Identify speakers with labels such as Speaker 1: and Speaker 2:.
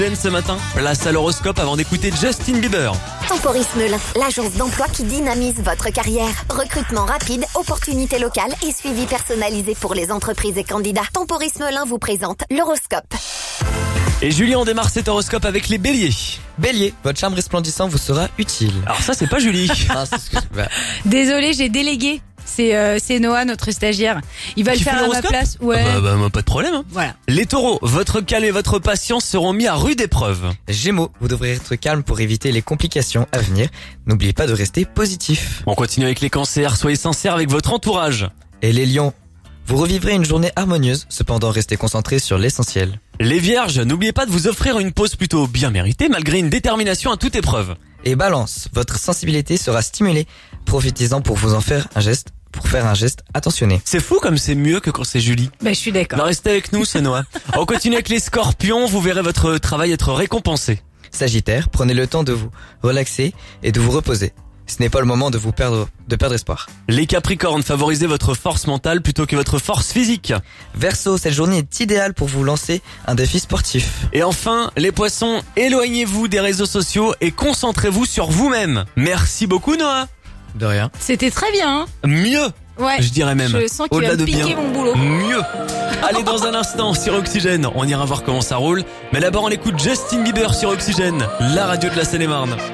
Speaker 1: Ce matin, place à l'horoscope avant d'écouter Justin Bieber.
Speaker 2: Temporis Melun, l'agence d'emploi qui dynamise votre carrière. Recrutement rapide, opportunités locales et suivi personnalisé pour les entreprises et candidats. Temporis Melun vous présente l'horoscope.
Speaker 1: Et Julie, on démarre cet horoscope avec les béliers.
Speaker 3: Bélier, votre charme resplendissant vous sera utile.
Speaker 1: Alors ça, c'est pas Julie.
Speaker 3: Ah, c'est ce que...
Speaker 4: Désolé, j'ai délégué. C'est Noah, notre stagiaire. Il va
Speaker 1: Qui
Speaker 4: le
Speaker 1: fait
Speaker 4: faire à ma
Speaker 1: l'horoscope
Speaker 4: place. Ouais.
Speaker 1: Pas de problème. Hein.
Speaker 4: Voilà.
Speaker 1: Les taureaux, votre calme et votre patience seront mis à rude épreuve.
Speaker 3: Gémeaux, vous devrez être calme pour éviter les complications à venir. N'oubliez pas de rester positif.
Speaker 1: On continue avec les cancers, soyez sincères avec votre entourage.
Speaker 3: Et les lions, vous revivrez une journée harmonieuse, cependant restez concentrés sur l'essentiel.
Speaker 1: Les vierges, n'oubliez pas de vous offrir une pause plutôt bien méritée malgré une détermination à toute épreuve.
Speaker 3: Et balance, votre sensibilité sera stimulée. Profitez-en pour faire un geste attentionné.
Speaker 1: C'est fou comme c'est mieux que quand c'est Julie.
Speaker 4: Je suis d'accord.
Speaker 1: Bah, restez avec nous, c'est Noah. On continue avec les scorpions, vous verrez votre travail être récompensé.
Speaker 3: Sagittaire, prenez le temps de vous relaxer et de vous reposer. Ce n'est pas le moment de perdre espoir.
Speaker 1: Les capricornes, favorisez votre force mentale plutôt que votre force physique.
Speaker 3: Verseau, cette journée est idéale pour vous lancer un défi sportif.
Speaker 1: Et enfin, les poissons, éloignez-vous des réseaux sociaux et concentrez-vous sur vous-même. Merci beaucoup Noah.
Speaker 3: De rien.
Speaker 4: C'était très bien.
Speaker 1: Mieux,
Speaker 4: Ouais.
Speaker 1: je dirais même.
Speaker 4: Je sens qu'il
Speaker 1: Au-delà
Speaker 4: va me
Speaker 1: de bien.
Speaker 4: piquer mon boulot.
Speaker 1: Mieux. Allez, dans un instant, sur Oxygène, on ira voir comment ça roule. Mais d'abord, on écoute Justin Bieber sur Oxygène, la radio de la Seine-et-Marne.